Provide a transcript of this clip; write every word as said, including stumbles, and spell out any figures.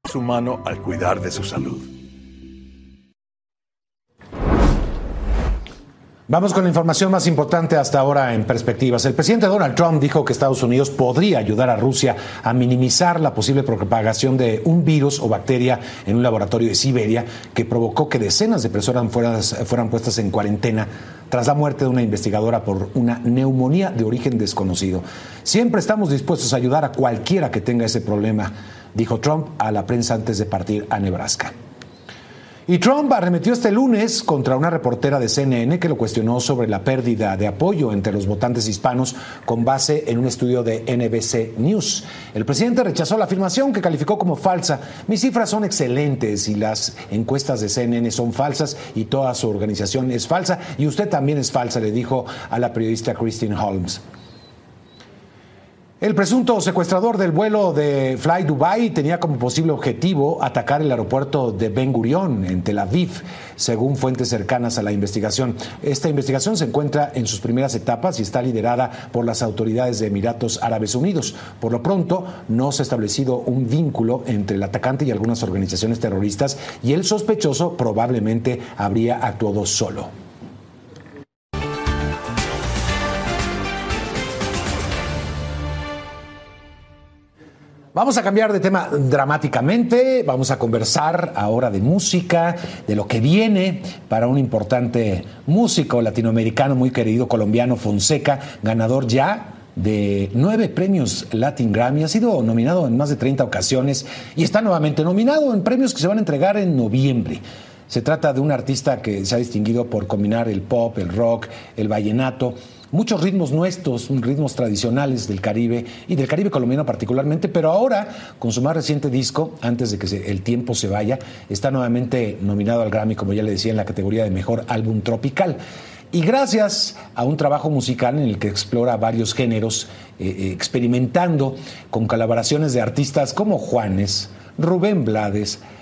humano al cuidar de su salud. Vamos con la información más importante hasta ahora en perspectivas. El presidente Donald Trump dijo que Estados Unidos podría ayudar a Rusia a minimizar la posible propagación de un virus o bacteria en un laboratorio de Siberia que provocó que decenas de personas fueran, fueran puestas en cuarentena tras la muerte de una investigadora por una neumonía de origen desconocido. Siempre estamos dispuestos a ayudar a cualquiera que tenga ese problema, dijo Trump a la prensa antes de partir a Nebraska. Y Trump arremetió este lunes contra una reportera de C N N que lo cuestionó sobre la pérdida de apoyo entre los votantes hispanos con base en un estudio de N B C News. El presidente rechazó la afirmación que calificó como falsa. Mis cifras son excelentes y las encuestas de C N N son falsas y toda su organización es falsa y usted también es falsa, le dijo a la periodista Christine Holmes. El presunto secuestrador del vuelo de Fly Dubai tenía como posible objetivo atacar el aeropuerto de Ben Gurion en Tel Aviv, según fuentes cercanas a la investigación. Esta investigación se encuentra en sus primeras etapas y está liderada por las autoridades de Emiratos Árabes Unidos. Por lo pronto, no se ha establecido un vínculo entre el atacante y algunas organizaciones terroristas y el sospechoso probablemente habría actuado solo. Vamos a cambiar de tema dramáticamente, vamos a conversar ahora de música, de lo que viene para un importante músico latinoamericano muy querido, colombiano, Fonseca, ganador ya de nueve premios Latin Grammy, ha sido nominado en más de treinta ocasiones y está nuevamente nominado en premios que se van a entregar en noviembre. Se trata de un artista que se ha distinguido por combinar el pop, el rock, el vallenato, muchos ritmos nuestros, ritmos tradicionales del Caribe y del Caribe colombiano particularmente, pero ahora, con su más reciente disco, antes de que se, el tiempo se vaya, está nuevamente nominado al Grammy, como ya le decía, en la categoría de Mejor Álbum Tropical. Y gracias a un trabajo musical en el que explora varios géneros, eh, experimentando con colaboraciones de artistas como Juanes, Rubén Blades,